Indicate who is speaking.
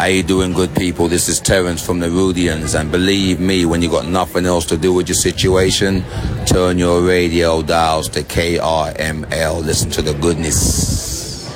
Speaker 1: How you doing, good people? This is Terence from the Rudians, and believe me, when you got nothing else to do with your situation, turn your radio dials to KRML. Listen to the goodness.